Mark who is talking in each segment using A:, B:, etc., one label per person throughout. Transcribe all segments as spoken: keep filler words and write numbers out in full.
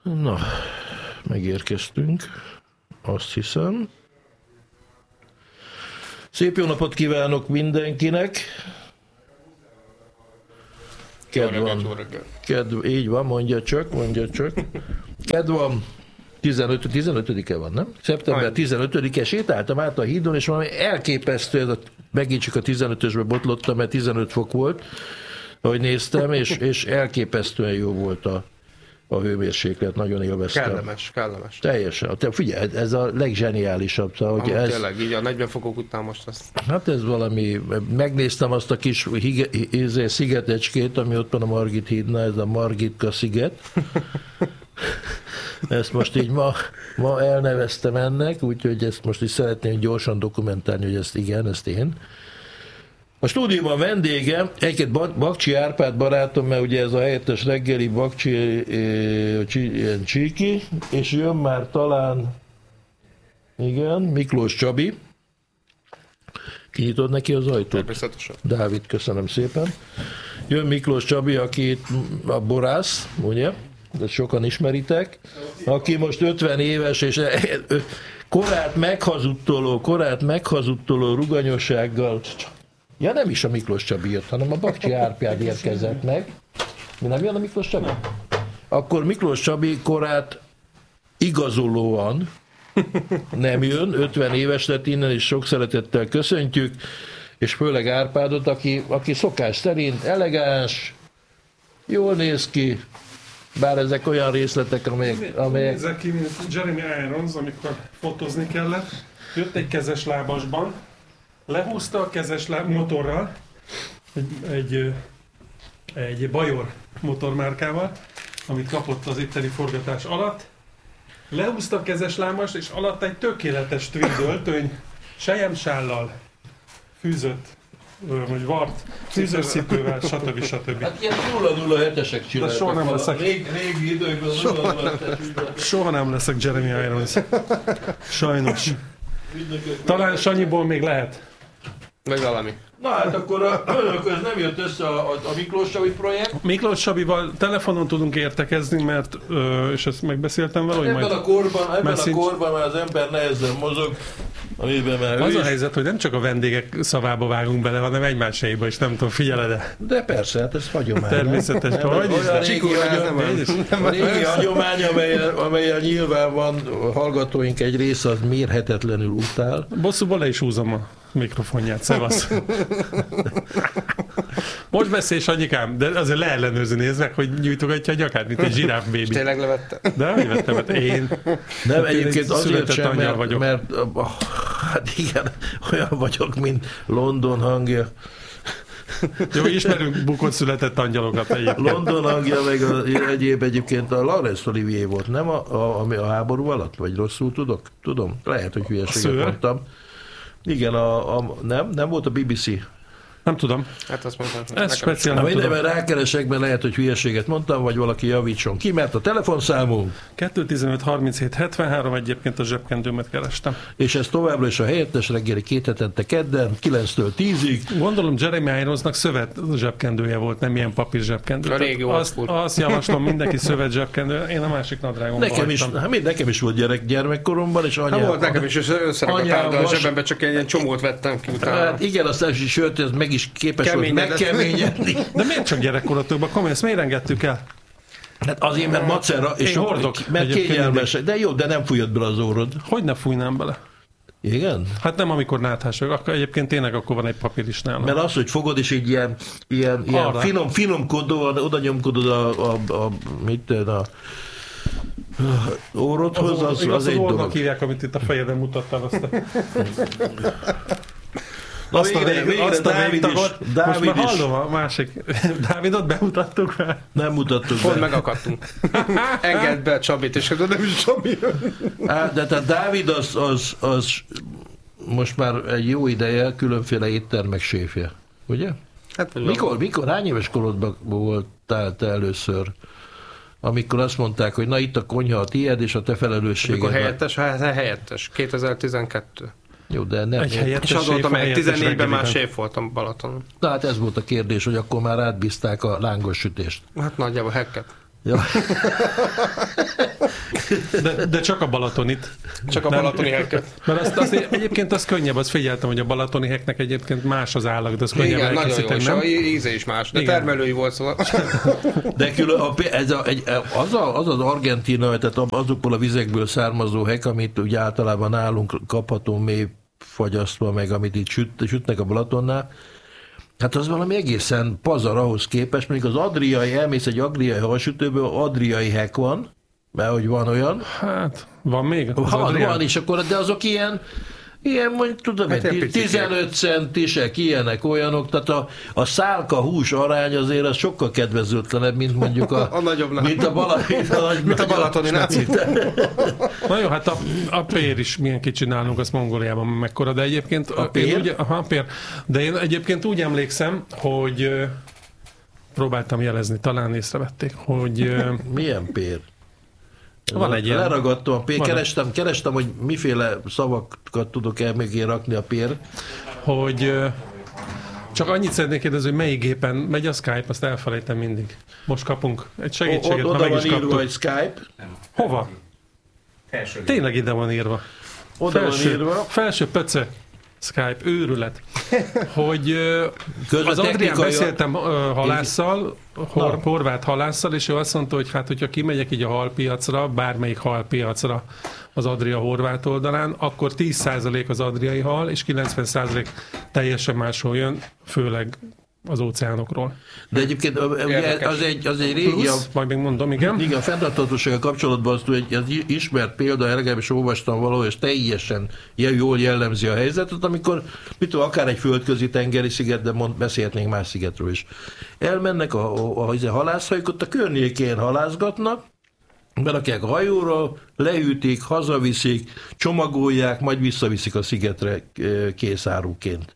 A: Na, megérkeztünk, azt hiszem. Szép jó napot kívánok mindenkinek! Kedv van, kedv, így van, mondja csak, mondja csak. Kedv van, tizenöt, tizenötödike van, nem? Szeptember tizenötödike, sétáltam át a hídon, és valami elképesztő, ez a, megint csak a tizenötösbe botlottam, mert tizenöt fok volt, ahogy néztem, és, és elképesztően jó volt a, a hőmérséklet, nagyon élveztem.
B: Kellemes, kellemes.
A: Teljesen. Te figyelj, ez a legzseniálisabb. Szóval, hogy ez,
B: tényleg, így a negyven fokok után most azt...
A: Hát ez valami, megnéztem azt a kis hige, hige, szigetecskét, ami ott van a Margit hídnál, ez a Margitka sziget. Ezt most így ma, ma elneveztem ennek, úgyhogy ezt most is szeretném gyorsan dokumentálni, hogy ezt igen, ezt én. A stúdióban vendégem, egyébként Bakcsi Árpád barátom, mert ugye ez a helyettes reggeli Bakcsi ilyen csíki, és jön már talán, igen, Miklós Csabi. Kinyitod neki az ajtót?
B: Természetesen.
A: Dávid, köszönöm szépen. Jön Miklós Csabi, aki a borász, ugye? De sokan ismeritek, aki most ötven éves, és korát meghazudtoló, korát meghazudtoló ruganyossággal. Ja, nem is a Miklós Csabi jött, hanem a Bakcsi Árpád érkezett meg. Mi nem jön a Miklós Csabi? Akkor Miklós Csabi korát igazolóan nem jön, ötven éves lett, innen is sok szeretettel köszöntjük, és főleg Árpádot, aki, aki szokás szerint elegáns, jól néz ki, bár ezek olyan részletek, amelyek... amelyek...
C: Nézek ki, mint Jeremy Irons, amikor fotózni kellett. Jött egy kezes lábasban, lehúzta a kezes láb motorral, egy, egy, egy Bajor motormárkával, amit kapott az itteni forgatás alatt. Lehúzta a kezes lábast, és alatt egy tökéletes tweed öltöny, selyemsállal fűzött, vagy vart, fűzős cipővel, stb. stb.
A: Hát ilyen nulla nulla hetesek csináltak.
C: Soha nem leszek.
A: Rég, régi időkben nulla nulla hetes.
C: Soha nem leszek Jeremy Irons. Sajnos. Talán Sanyiból még lehet.
B: Meg valami.
A: Na hát akkor a, akkor ez nem jött össze a, a, a Miklós Csabi projekt.
C: Miklós Csabival telefonon tudunk értekezni, mert, ö, és ezt megbeszéltem vele, hogy
A: ebben
C: majd...
A: a korban, ebben
C: message...
A: a korban már az ember nehezen mozog, amiben már
C: Az
A: is.
C: a helyzet, hogy nem csak a vendégek szavába vágunk bele, hanem egymásaiba is, nem tudom, figyeled-e?
A: De persze, hát ez hagyomány.
C: Természetes.
A: Nem,
C: Hogy
A: olyan régi,
B: Csikó,
A: hagyomány,
B: nem,
A: a régi hagyomány, amelyen, amelyen nyilván van, a hallgatóink egy része az mérhetetlenül utál.
C: Bosszúból le is húzom a mikrofonját, szevasz. Most beszélj, Anyikám, de azért leellenőzni, nézd meg, hogy nyújtogatja a nyakát, mint egy zsiráf bébi.
B: Tényleg levette?
C: De hogy vettem, hát én.
A: Nem, egyébként azért sem, mert,
C: vagyok.
A: mert oh, hát igen, olyan vagyok, mint London hangja.
C: Jó, ismerünk bukott született angyalokat egyébként.
A: London hangja, meg a, egyéb egyébként a Laurence Olivier volt, nem a, a, a háború alatt? Vagy rosszul tudok? Tudom, lehet, hogy hülyeséget mondtam. Igen, a, a, nem, nem volt a bé bé cé.
C: Nem tudom.
B: Hát azt mondtam.
C: Ez speciál, nem
A: tudom.
C: tudom.
A: Rákeresek, mert lehet, hogy hülyeséget mondtam, vagy valaki javítson ki, mert a telefonszámunk.
C: kettő tizenöt harminchét hetvenhárom, egyébként a zsebkendőmet kerestem.
A: És ez továbbra is a helyettes reggeli két hetente kedden, kilenctől tízig.
C: Gondolom Jeremy Ironsnak szövet zsebkendője volt, nem ilyen papír zsebkendő.
B: A régi
C: azt, azt javaslom, mindenki szövet zsebkendő. Én a másik nadrágomban
A: nekem is, hát nekem is volt gyerek, gyermekkoromban, és anyám.
B: Hát volt nekem is, és összerakott a zsebembe, csak egy ilyen csomót vettem ki utána.
A: Hát igen, aztán is sört, ez meg is képes volt megkeményedni.
C: De miért csak gyerekkoratokban? Komolyan, ezt miért engedtük el?
A: Hát azért, mert macera, és
C: Én hordok,
A: mert kényelmes. De jó, de nem fújod bele az órod.
C: Hogy ne fújnám bele?
A: Igen?
C: Hát nem, amikor náthás vagyok. Akkor egyébként tényleg akkor van egy papír is nálam.
A: Mert az, hogy fogod, és így ilyen, ilyen, ilyen finom, finomkodóan oda nyomkodod a, a, a, mit, a órodhoz, az, az, az egy dolog.
C: Az hívják, amit itt a fejeden mutattál. Azt a...
A: Azt
C: a,
A: végre, végre,
C: azt a
A: Dávid is. Dávid
C: most már
A: is.
C: hallom a másik. Dávidot bemutattuk már?
A: Nem mutattuk
B: Pont
A: be.
B: megakadtunk. Engedd be a Csabit, és akkor nem is Csabi.
A: Á, de tehát Dávid az, az, az most már egy jó ideje különféle éttermek séfje, ugye?
B: Hát,
A: mikor, mikor, hány éves korodban voltál te először? Amikor azt mondták, hogy na itt a konyha a tiéd, és a te felelősséged.
B: Mikor helyettes? Hát helyettes. kétezer-tizenkettő.
A: Jó, de nem.
C: Egy helyettes
B: és azóta meg tizennégyben már
C: reggeliben.
B: séf voltam Balatonon.
A: Na hát ez volt a kérdés, hogy akkor már átbízták a lángos sütést.
B: Hát nagyjából hekket.
A: Ja.
C: De, de csak a balatonit.
B: Csak a balatoni hekket.
C: Mert azt, azt, egyébként az könnyebb, azt figyeltem, hogy a balatoni heknek egyébként más az állag, de az könnyebb
B: Igen, nagyon jó,
C: elkészíteni,
B: és
C: nem?
B: a íze is más, de
C: Igen.
B: termelői volt, szóval.
A: De külön a, ez a, egy, az, a, az az Argentína, tehát azokból a vizekből származó hek, amit ugye általában nálunk kapható mély fagyasztva, meg amit itt süt, sütnek a Balatonnál, hát az valami egészen pazar ahhoz képest, mondjuk az adriai, elmész egy adriai halsütőből, adriai hek van, mert hogy van olyan.
C: Hát, van még? Az
A: Van,
C: Adrián?
A: van, és akkor, de azok ilyen, ilyen mondjuk tudom,
B: Hát
A: hát
B: ilyen picik.
A: tizenöt centisek, ilyenek, olyanok, tehát a, a szálka hús arány azért az sokkal kedvezőtlenebb, mint mondjuk a,
B: A nagyobbnál.
A: mint a, bala, mint a, nagy,
B: Mint a balatoninál.
C: Na jó, hát a, a pér is milyen kicsi nálunk, az Mongóliában mekkora, de egyébként...
A: A pér?
C: Én úgy, aha, pér. De én egyébként úgy emlékszem, hogy ö, próbáltam jelezni, talán észrevették, hogy... ö,
A: Milyen pér?
C: Van egy ilyen.
A: Leragadtam a pér,
C: Van
A: kerestem, kerestem, hogy miféle szavakat tudok el mögé rakni a pér.
C: hogy ö, csak annyit szeretnék kérdezni, hogy melyik gépen megy a Skype, azt elfelejtem mindig. Most kapunk egy segítséget,
A: O-
C: ha
A: Oda
C: meg
A: van
C: is
A: írva,
C: kaptuk.
A: hogy Skype.
C: Hova?
D: Felső.
C: Tényleg ide van írva.
A: Oda
C: Felső,
A: van írva.
C: felső pöce. Skype, őrület. Hogy ö,
A: Közben
C: az Adrián
A: technikai-
C: beszéltem ö, halásszal, hor,
A: Na.
C: horvát halásszal, és ő azt mondta, hogy hát, hogyha kimegyek így a halpiacra, bármelyik halpiacra az Adria horvát oldalán, akkor tíz százalék az adriai hal, és kilencven százalék teljesen máshol jön, főleg az óceánokról.
A: De egyébként ugye az egy, az egy régi...
C: Plusz, majd még mondom, igen.
A: Igen, a fenntarthatósággal kapcsolatban azt, hogy ez ismert példa, legalábbis olvastam valahol, és teljesen jól jellemzi a helyzetet, amikor, mit tudom, akár egy földközi tengeri sziget, de mond, beszélhetnénk más szigetről is. Elmennek a, a, a, a halászhajók, ott a környékén halászgatnak, berakják a hajóra, leütik, hazaviszik, csomagolják, majd visszaviszik a szigetre készáruként.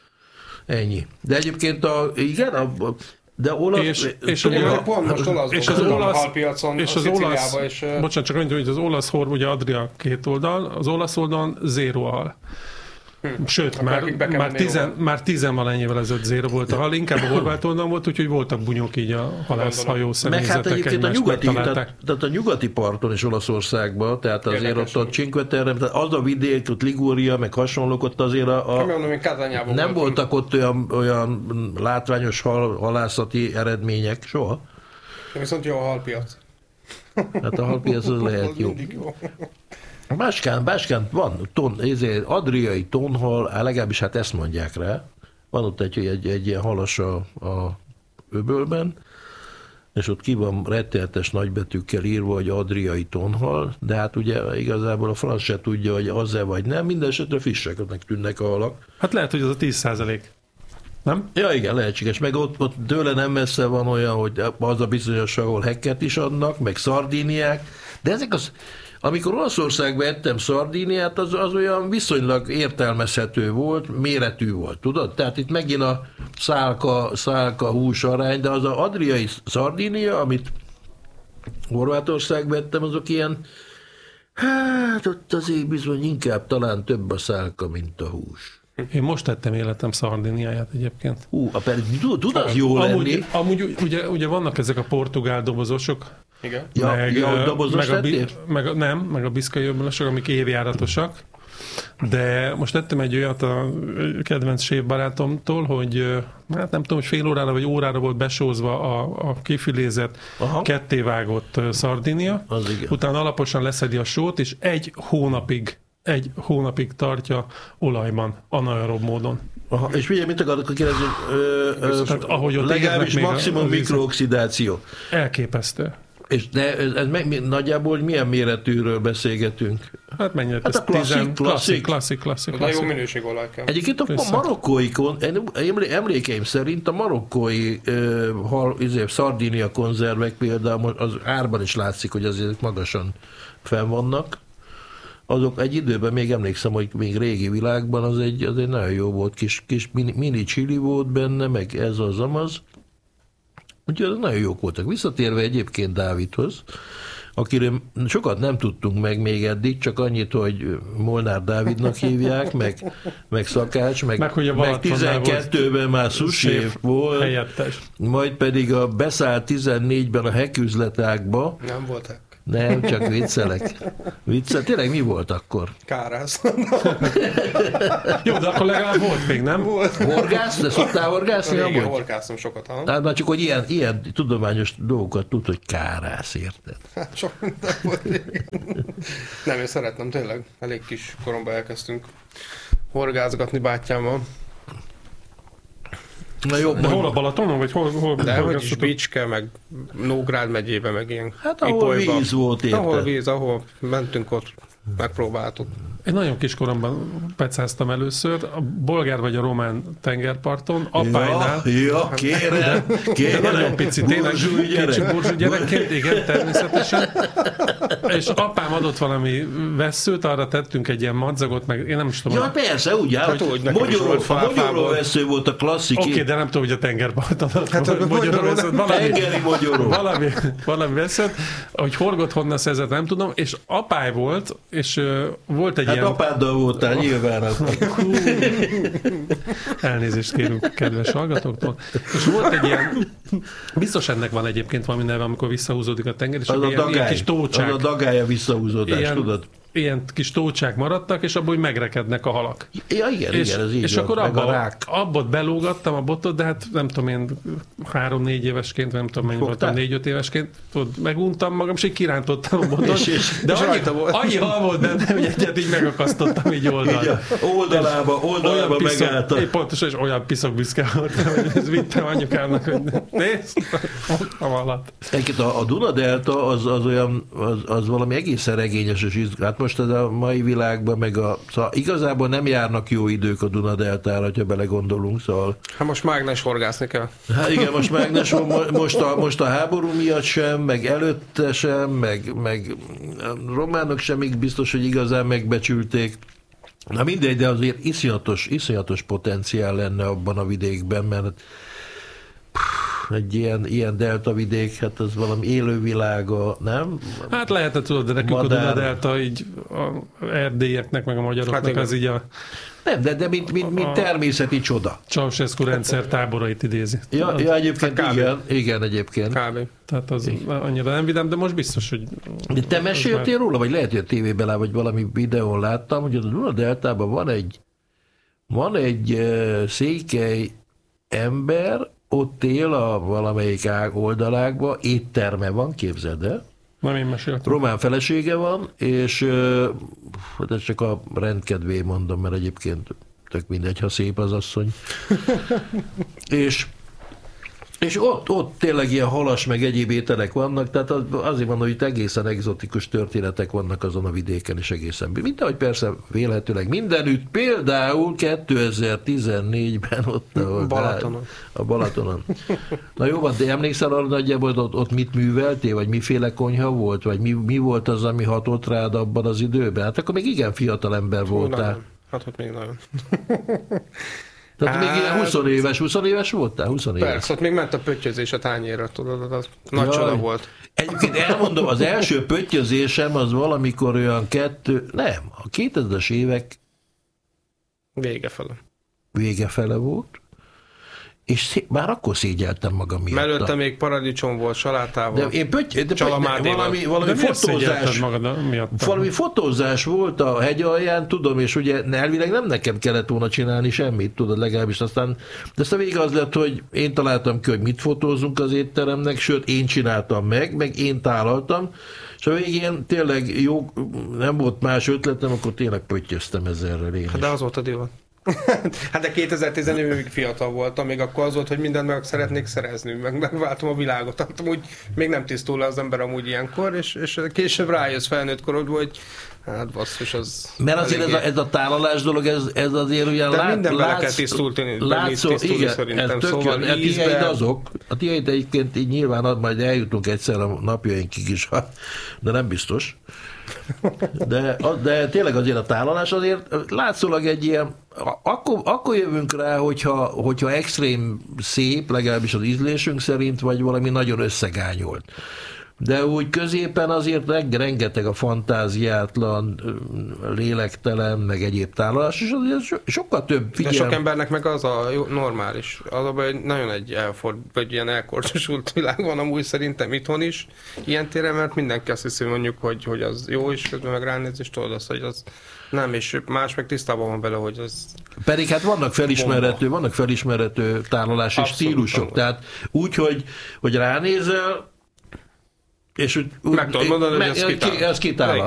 A: Ennyi. De egyébként a, igen, a, de olasz...
C: És- és
B: Én
C: ugye-
B: vagyok pont most olasz
C: és az
B: voltam
C: olasz-
B: a halpiacon,
C: és
B: a
C: az olasz,
B: Szicíliába, és ö,
C: bocsánat, csak annyit, hogy az olasz horv, ugye Adria két oldal, az olasz oldalon zéro a hal. Sőt,
B: Akkor
C: már,
B: nekik be kell
C: már,
B: menni
C: tizen,
B: jóval.
C: már tizenvalennyivel ezelőtt zéro volt a hal, inkább a horvát oldalon volt, úgyhogy voltak bunyók így a halászhajó
A: Meg
C: személyzetek
A: hát egyébként a
C: egymást
A: nyugati,
C: megtalálták.
A: tehát, tehát a nyugati parton is Olaszországban, tehát azért
B: Érdekes.
A: ott a Cinque Terre, tehát az a vidék, ott Ligúria, meg hasonlók, ott azért a,
B: nem
A: a
B: mondom, én Kazányában
A: nem
B: voltunk.
A: voltak ott olyan, olyan látványos hal, halászati eredmények soha.
B: De viszont jó a halpiac.
A: Hát a halpiac az lehet
B: Az
A: jó.
B: mindig jó.
A: Máskán, máskán van, ton, ezért adriai tonhal, á, legalábbis hát ezt mondják rá. Van ott egy, egy, egy ilyen halas a, a öbölben, és ott ki van rettenetes nagybetűkkel írva, hogy adriai tonhal, de hát ugye igazából a franc se tudja, hogy az-e vagy nem, minden esetre fisseknek tűnnek a halak.
C: Hát lehet, hogy az a tíz százalék. Nem?
A: Ja igen, lehetséges, meg ott, ott tőle nem messze van olyan, hogy az a bizonyos, ahol hekket is adnak, meg szardíniák, de ezek az, amikor Olaszországban ettem szardíniát, az, az olyan viszonylag értelmezhető volt, méretű volt, tudod? Tehát itt megint a szálka, szálka hús arány, de az a adriai szardínia, amit Horvátországban ettem, azok ilyen, hát ott azért bizony inkább talán több a szálka, mint a hús.
C: Én most tettem életem szardiniáját egyébként.
A: Hú, a pedig tud, tud az jó lenni.
C: Amúgy, amúgy ugye, ugye vannak ezek a portugál dobozosok,
B: Igen.
A: Ja,
C: meg,
A: ja,
C: ö,
A: dobozos
C: meg, a, bi-
A: lettél?
C: meg a, nem, meg a biszkai öbölösök, amik évjáratosak. De most tettem egy olyat a kedvenc séfbarátomtól, hogy ö, hát nem tudom, hogy fél órára vagy órára volt besózva a, a kifilézett,
A: Aha.
C: kettévágott ö, szardinia.
A: Az igen.
C: Utána alaposan leszedi a sót, és egy hónapig egy hónapig tartja olajban, anaerob módon.
A: Aha, és figyelj, mit akarok kérdezni? Ö, ö,
C: Tehát ahogy ott
A: legalábbis
C: égnek még a-
A: maximum
C: a vízek.
A: mikrooxidáció.
C: Elképesztő.
A: És de ez, ez meg, mi- nagyjából hogy milyen méretűről beszélgetünk?
C: Hát mennyire?
A: Hát
C: ez
A: a klasszik,
C: tizen-
A: klasszik.
C: klasszik, klasszik, klasszik,
B: De jó
C: klasszik.
B: minőség olaj kell.
A: Egyébként a
C: Persze.
A: marokkói, kon- emlé- emlékeim szerint a marokkói ö, hal, izé, szardínia konzervek például az árban is látszik, hogy azért magasan fenn vannak. Azok egy időben még emlékszem, hogy még régi világban az egy, az egy nagyon jó volt, kis, kis mini, mini chili volt benne, meg ez az amaz. Úgyhogy azok nagyon jók voltak. Visszatérve egyébként Dávidhoz, akiről sokat nem tudtunk meg még eddig, csak annyit, hogy Molnár Dávidnak hívják, meg, meg Szakács, meg,
C: meg,
A: meg tizenkettőben már Susi volt,
C: helyettes.
A: Majd pedig a beszállt tizennégyben a heküzletákba.
B: Nem voltak.
A: Nem, csak viccelek. Viccel. Tényleg mi volt akkor?
B: Kárász.
C: Jó, de akkor legalább volt még, nem?
B: Volt.
A: Horgász? De szoktál horgászni?
B: Igen, horgászom sokat. Ha?
A: Hát már csak, hogy ilyen, ilyen tudományos dolgokat tud, hogy kárász, érted?
B: Hát sok minden volt. Nem, én szeretem, tényleg. Elég kis koromban elkezdtünk horgázgatni bátyámmal.
A: Na jó,
C: de hol a Balatonon, vagy hol? hol
B: de hogy is Bicske, meg Nógrád megyében, meg ilyen
A: hát ahol
B: Ipolyban.
A: Víz volt, érted?
B: Ahol víz, ahol mentünk, ott megpróbáltuk.
C: Én nagyon kiskoromban pecáztam először, a bolgár vagy a román tengerparton, apáinál.
A: Ja, ja kérem, kérem.
C: De nagyon pici, tényleg kicsi burzsú gyerekként, igen, természetesen. És apám adott valami vesszőt, arra tettünk egy ilyen madzagot, meg én nem is tudom.
A: Ja, hogy, persze, úgy áll,
B: hát,
A: hogy mogyoró vesző volt a klasszik.
C: Oké, okay, de nem tudom, hogy a tengerparton adott
B: hát,
C: mogyoró veszőt.
A: Tengeri mogyoró.
C: Valami, valami veszőt, hogy horgott honnan szerzett, nem tudom, és apály volt, és uh, volt egy
A: hát
C: ilyen...
A: apáddal voltál, nyilván.
C: Elnézést kérünk kedves hallgatóktól. És volt egy ilyen, biztos ennek van egyébként valami neve, amikor visszahúzódik a tenger, és
A: az a
C: ilyen,
A: dagály,
C: ilyen kis tócsák.
A: Az a dagály a visszahúzódás,
C: ilyen,
A: tudod?
C: Ilyen kis tócsák maradtak, és abból megrekednek a halak.
A: Ja, igen,
C: és,
A: igen, ez így
C: és
A: van,
C: akkor
A: meg
C: abba,
A: a rák.
C: abba belógattam a botot, de hát nem tudom én, három-négy évesként, nem tudom mennyi voltam, négy-öt évesként, tudod, meguntam magam, és így kirántottam a botot. és, és, de és annyi, volt. annyi hal volt benne, hogy egyet így megakasztottam így oldalt.
A: Igen, oldalába, oldalába megálltam.
C: Én pontosan, és olyan piszok büszke voltam, hogy ezt vittem anyukámnak, hogy nézd, fogtam alatt.
A: A, a Duna-delta az, az olyan, az, az valami egészen regényes és izgalmas. Hát most ez a mai világban, meg a, szóval igazából nem járnak jó idők a Duna-deltára, ha belegondolunk, szóval.
B: Hát most mágnes horgászni kell.
A: Hát igen, most mágnes, most a, most a háború miatt sem, meg előtte sem, meg, meg a románok sem még biztos, hogy igazán megbecsülték. Na mindegy, de azért iszonyatos, iszonyatos potenciál lenne abban a vidékben, mert egy ilyen, ilyen deltavidék, hát az valami élővilága, nem?
C: Hát lehetett, tudod, de nekünk Madár. A Duna-delta így a erdélyeknek, meg a magyaroknak hát az így a...
A: Nem, de, de mint, mint, mint természeti csoda.
C: Ceausescu rendszer táborait idézi.
A: Ja, ja egyébként
B: hát
A: igen, igen, egyébként.
B: Kb.
C: Tehát az igen. Annyira nem vidám, de most biztos, hogy...
A: De te meséltél már... róla, vagy lehet, hogy a tévében lá, vagy valami videón láttam, hogy a Duna-deltában van egy, van egy uh, székely ember, ott él a valamelyik ág oldalákban, étterme van, képzeld el.
C: Nem én meséltem.
A: Román felesége van, és hát ezt csak a rendkedvé mondom, mert egyébként tök mindegy, ha szép az asszony. és És ott, ott tényleg ilyen halas, meg egyéb ételek vannak, tehát azért van, hogy itt egészen egzotikus történetek vannak azon a vidéken, és egészen. Mint ahogy persze vélhetőleg mindenütt, például kétezer-tizennégyben ott a
B: Balatonon.
A: A Balatonon. Na jó van, de emlékszel arra nagyjából, ott, ott mit műveltél, vagy miféle konyha volt, vagy mi, mi volt az, ami hatott rád abban az időben? Hát akkor még igen fiatal ember voltál.
B: Hú, hát ott még nagyon.
A: Tehát hát, még ilyen húsz éves, húsz éves voltál? húsz éves.
B: Persze, ott még ment a pöttyözés a tányérra, tudod, az nagy Jaj. Csoda volt.
A: Egyébként elmondom, az első pöttyözésem az valamikor olyan kettő, nem, a kétezres évek
B: vége fele.
A: Vége fele volt, és szé- már akkor szégyeltem magam miatt.
B: Mellőtte még paradicsom volt, salátával.
A: De én pötty, de pötty, valami, valami
C: de
A: fotózás, valami fotózás volt a hegy alján, tudom, és ugye elvileg nem nekem kellett volna csinálni semmit, tudod, legalábbis aztán, de ezt a vége az lett, hogy én találtam ki, hogy mit fotózunk az étteremnek, sőt, én csináltam meg, meg én tálaltam, és a végén tényleg jó, nem volt más ötletem, akkor tényleg pöttyöztem ezerrel én is.
B: De az volt a divat. Hát de kétezer-tizennégyben még fiatal voltam, még akkor az volt, hogy mindent meg szeretnék szerezni, meg megváltom a világot. Tehát amúgy még nem tisztul le az ember amúgy ilyenkor, és, és később rájössz felnőtt korodban, hogy hát basszus, az...
A: Mert azért ez a, ez a tálalás dolog, ez, ez azért ugyan
B: de
A: lát,
B: mindenben
A: látsz,
B: kell tisztulni,
A: látszol,
B: tisztulni
A: igen,
B: szerintem.
A: Ez
B: szóval
A: a tiéd azok, a tiéd egyébként így nyilván majd eljutunk egyszer a napjainkig is, de nem biztos. De, de tényleg azért a tálalás azért látszólag egy ilyen, akkor, akkor jövünk rá, hogyha, hogyha extrém szép, legalábbis az ízlésünk szerint, vagy valami nagyon összegányolt. De úgy középen azért rengeteg a fantáziátlan, lélektelen, meg egyéb tálalás, és azért sokkal több figyelm.
B: De sok embernek meg az a jó, normális. Az a baj, hogy nagyon egy, elford, vagy ilyen elkortosult világ van amúgy szerintem itthon is ilyen téren, mert mindenki azt hiszi mondjuk, hogy, hogy az jó, és közben meg ránéz, és tudod azt, hogy az nem, és más meg tisztában van vele, hogy az...
A: Pedig hát vannak felismerhető, vannak felismerhető tálalási stílusok. Tehát úgy, hogy, hogy ránézel, és úgy,
B: meg tudod mondani, hogy ez kitálás.
A: Ez kitálás.